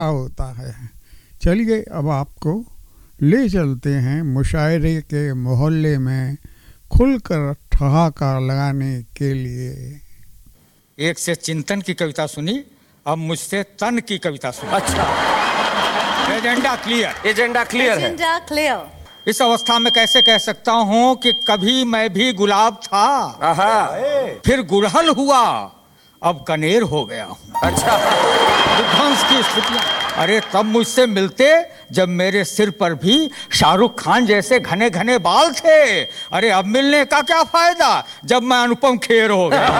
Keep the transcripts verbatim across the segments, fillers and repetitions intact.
होता है। चलिए अब आपको ले चलते हैं मुशायरे के मोहल्ले में खुलकर ठहाका लगाने के लिए। एक से चिंतन की कविता सुनी, अब मुझसे तन की कविता सुनी। अच्छा, एजेंडा क्लियर। एजेंडा क्लियर है। Agenda clear. इस अवस्था में कैसे कह सकता हूँ कि कभी मैं भी गुलाब था, आहा, फिर गुड़हल हुआ, अब कनेर हो गया हूँ। अच्छा, विध्वंस की स्थितियां। अरे तब मुझसे मिलते जब मेरे सिर पर भी शाहरुख खान जैसे घने घने बाल थे। अरे अब मिलने का क्या फायदा जब मैं अनुपम खेर हो गया।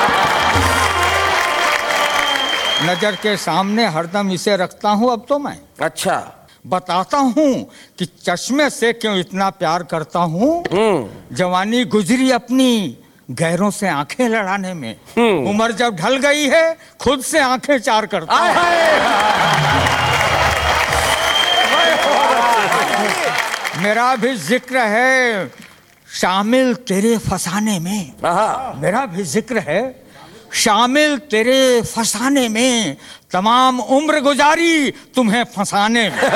नजर के सामने हरदम इसे रखता हूँ अब तो मैं। अच्छा, बताता हूँ कि चश्मे से क्यों इतना प्यार करता हूँ। जवानी गुजरी अपनी गैरों से आंखें लड़ाने में, उम्र जब ढल गई है खुद से आंखें चार करता हूँ। मेरा भी जिक्र है शामिल तेरे फसाने में, मेरा भी जिक्र है शामिल तेरे फसाने में, तमाम उम्र गुजारी तुम्हें फंसाने में।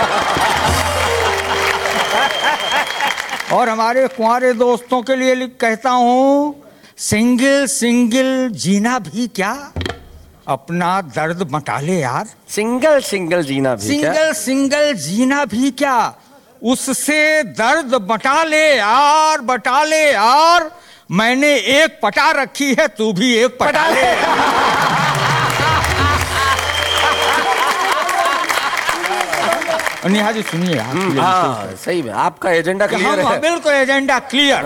और हमारे कुंवारे दोस्तों के लिए कहता हूं, सिंगल सिंगल जीना भी क्या, अपना दर्द बटा ले यार। सिंगल सिंगल जीना भी सिंगल क्या? सिंगल जीना भी क्या, उससे दर्द बटा ले यार, बटा ले यार। मैंने एक पटा रखी है, तू भी एक पटा ले। नेहा जी सुनिए, हाँ, सही में आपका एजेंडा क्लियर है। बिल्कुल एजेंडा क्लियर।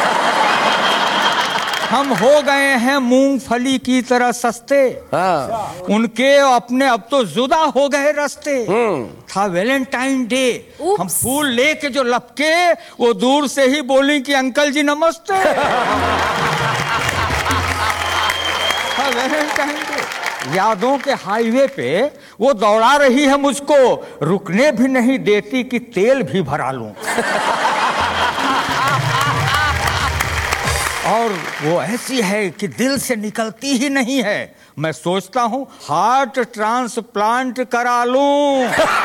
हम हो गए हैं मूंगफली की तरह सस्ते, हाँ। उनके अपने अब तो जुदा हो गए रास्ते। था वैलेंटाइन डे, हम फूल लेके जो लपके, वो दूर से ही बोली कि अंकल जी नमस्ते। था वैलेंटाइन डे। यादों के हाईवे पे वो दौड़ा रही है मुझको, रुकने भी नहीं देती कि तेल भी भरा लूं। और वो ऐसी है कि दिल से निकलती ही नहीं है। मैं सोचता हूं हार्ट ट्रांसप्लांट करा लूं।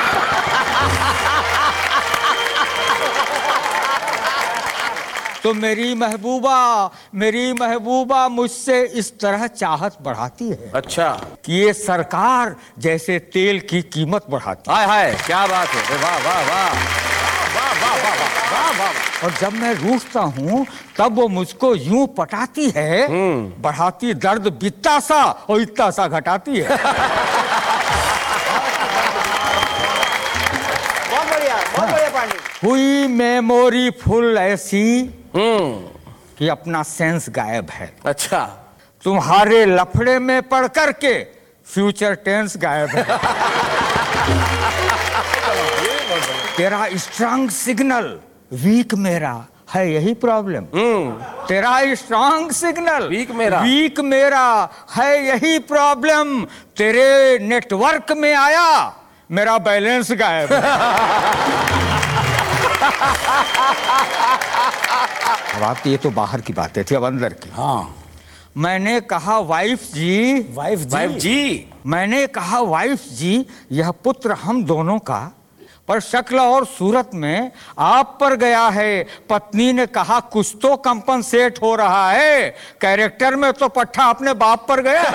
तो मेरी महबूबा, मेरी महबूबा मुझसे इस तरह चाहत बढ़ाती है। अच्छा, कि ये सरकार जैसे तेल की कीमत बढ़ाती है। हाय हाय, क्या बात है, वाह वाह वाह। और जब मैं रूठता हूँ तब वो मुझको यूं पटाती है, बढ़ाती दर्द बित्ता सा और इत्ता सा घटाती है। बहुत बढ़िया, बहुत बढ़िया पांडे। हुई मेमोरी फुल ऐसी कि अपना सेंस गायब है। अच्छा, तुम्हारे लफड़े में पढ़ करके फ्यूचर टेंस गायब है। तेरा स्ट्रांग सिग्नल वीक मेरा है, यही प्रॉब्लम। तेरा स्ट्रांग सिग्नल वीक मेरा वीक मेरा है, यही प्रॉब्लम। तेरे नेटवर्क में आया मेरा बैलेंस गायब है। अब आपकी ये तो बाहर की बातें थी, अब अंदर की। हाँ, मैंने कहा वाइफ जी, वाइफ जी, वाइफ जी, मैंने कहा वाइफ जी, यह पुत्र हम दोनों का, पर शक्ल और सूरत में आप पर गया है। पत्नी ने कहा कुछ तो कंपनसेट हो रहा है, कैरेक्टर में तो पट्टा अपने बाप पर गया।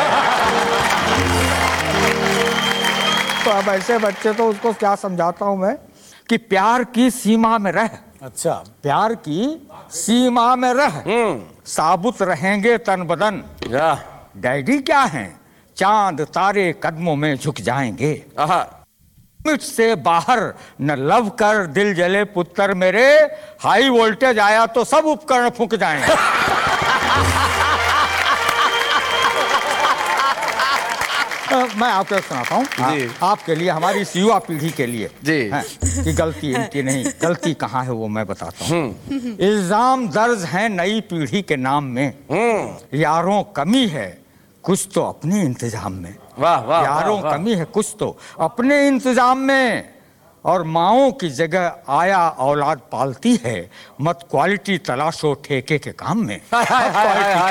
तो अब ऐसे बच्चे तो उसको क्या समझाता हूं मैं कि प्यार की सीमा में रह। अच्छा, प्यार की सीमा में रह, साबुत रहेंगे तन बदन। डैडी क्या हैं, चांद तारे कदमों में झुक जाएंगे। लिमिट से बाहर न लव कर दिल जले पुत्र मेरे, हाई वोल्टेज आया तो सब उपकरण फूंक जाएंगे। मैं आपको सुनाता हूँ आपके लिए, हमारी इस युवा पीढ़ी के लिए जी है, कि गलती इनकी नहीं, गलती कहाँ है वो मैं बताता हूँ। इल्जाम दर्ज है नई पीढ़ी के नाम में, यारों कमी है कुछ तो अपने इंतजाम में। वाह वाह, यारों वाह, कमी है कुछ तो अपने इंतजाम में, और माओं की जगह आया औलाद पालती है, मत क्वालिटी तलाशो ठेके के काम में।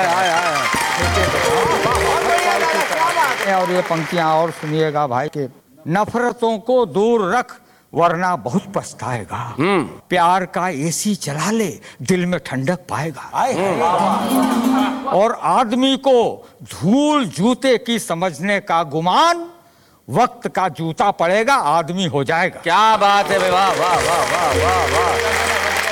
और ये पंक्तियां और सुनिएगा भाई के नफरतों को दूर रख वरना बहुत पछताएगा। प्यार का एसी चला ले, दिल में ठंडक पाएगा। और आदमी को धूल जूते की समझने का गुमान, वक्त का जूता पड़ेगा आदमी हो जाएगा। क्या बात है, वाह वाह वाह वाह वाह वाह।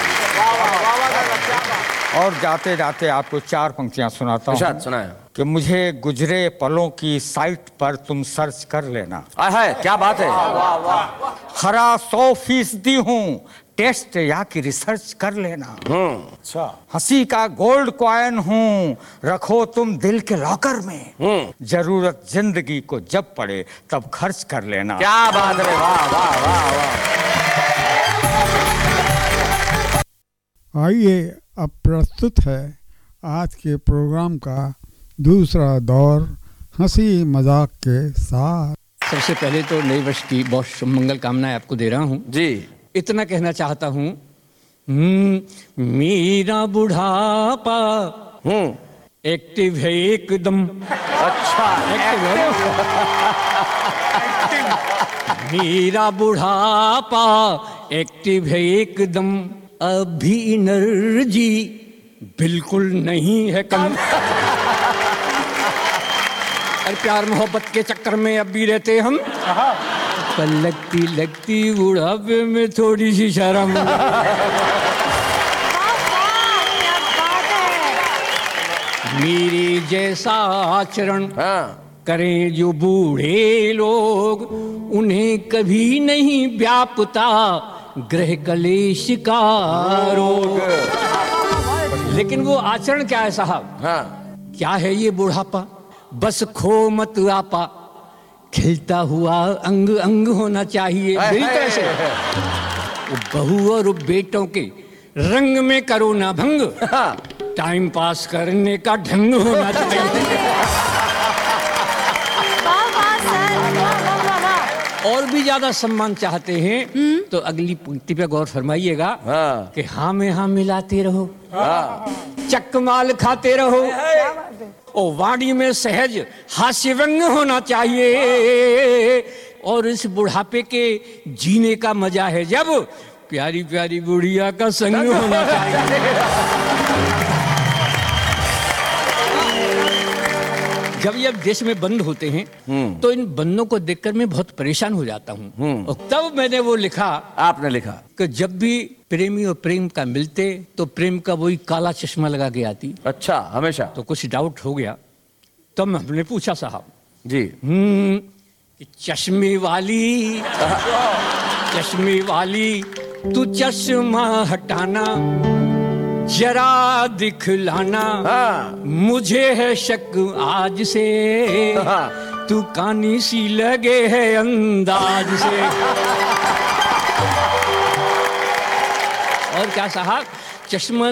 और जाते जाते आपको चार पंक्तियां सुनाता हूँ सुनाया कि मुझे गुजरे पलों की साइट पर तुम सर्च कर लेना। है क्या बात है, खरा सौ फीसदी हूँ, टेस्ट या कि रिसर्च कर लेना। अच्छा, हंसी का गोल्ड कॉइन हूँ, रखो तुम दिल के लॉकर में। जरूरत जिंदगी को जब पड़े तब खर्च कर लेना। क्या बात है, वाह वाह वाह वाह। आइए अब प्रस्तुत है आज के प्रोग्राम का दूसरा दौर हंसी मजाक के साथ। सबसे पहले तो नए वर्ष की बहुत शुभ मंगल कामनाएं आपको दे रहा हूँ जी। इतना कहना चाहता हूँ, मेरा बुढ़ापा हम्म एक्टिव है एकदम। अच्छा, एक्टिव है। मेरा बुढ़ापा एक्टिव है एकदम, अभी एनर्जी बिल्कुल नहीं है कम। और प्यार मोहब्बत के चक्कर में अब भी रहते हम, पर लगती लगती बुढ़ापे में थोड़ी सी शर्म। मेरे जैसा आचरण हाँ। करें जो बूढ़े लोग, उन्हें कभी नहीं व्यापता ग्रह कलेश का रोग। लेकिन वो आचरण क्या है साहब? हाँ। क्या है ये बुढ़ापा? बस खो मत आपा, खिलता हुआ अंग अंग होना चाहिए। मेरी तरह से बहू और बेटों के रंग में करो ना भंग, टाइम पास करने का ढंग होना चाहिए। और भी ज्यादा सम्मान चाहते हैं तो अगली पंक्ति पे गौर फरमाइएगा। हाँ। कि हाँ में हाँ मिलाते रहो, हाँ। चकमाल खाते रहो, और वाणी में सहज हास्य व्यंग होना चाहिए। और इस बुढ़ापे के जीने का मजा है जब प्यारी प्यारी बुढ़िया का संग होना चाहिए। जब ये देश में बंद होते हैं तो इन बंदों को देखकर मैं बहुत परेशान हो जाता हूँ। और तब मैंने वो लिखा, आपने लिखा कि जब भी प्रेमी और प्रेम का मिलते तो प्रेम का वही काला चश्मा लगा के आती। अच्छा, हमेशा। तो कुछ डाउट हो गया, तब तो हमने पूछा साहब जी, हम्म चश्मे वाली चश्मे वाली तू चश्मा हटाना जरा दिखलाना। हाँ। मुझे है शक आज से, हाँ। तू कानी सी लगे है अंदाज से। और क्या साहब, चश्मा